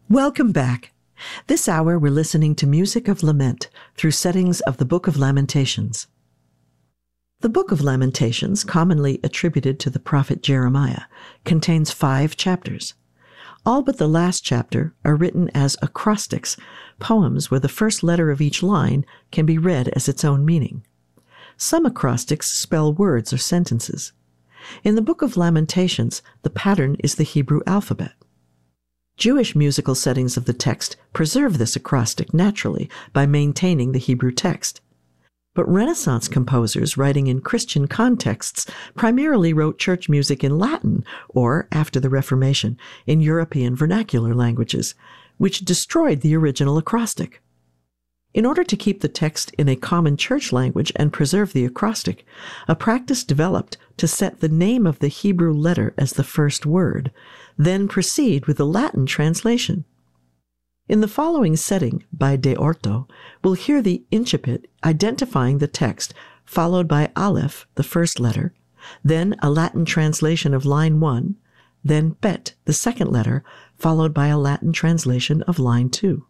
Welcome back. This hour we're listening to music of lament through settings of the Book of Lamentations. The Book of Lamentations, commonly attributed to the prophet Jeremiah, contains 5 chapters. All but the last chapter are written as acrostics, poems where the first letter of each line can be read as its own meaning. Some acrostics spell words or sentences. In the Book of Lamentations, the pattern is the Hebrew alphabet. Jewish musical settings of the text preserve this acrostic naturally by maintaining the Hebrew text. But Renaissance composers writing in Christian contexts primarily wrote church music in Latin or, after the Reformation, in European vernacular languages, which destroyed the original acrostic. In order to keep the text in a common church language and preserve the acrostic, a practice developed to set the name of the Hebrew letter as the first word, then proceed with the Latin translation. In the following setting, by De Orto, we'll hear the incipit identifying the text, followed by Aleph, the first letter, then a Latin translation of line 1, then Bet, the second letter, followed by a Latin translation of line 2.